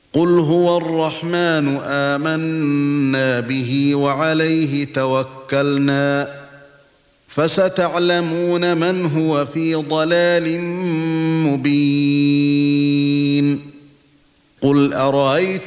قُلْ هُوَ الرَّحْمَنُ آمَنَّا بِهِ وَعَلَيْهِ تَوَكَّلْنَا فَسَتَعْلَمُونَ مَنْ هُوَ فِي ضَلَالٍ مُبِينٍ قُلْ أَرَأَيْتُمْ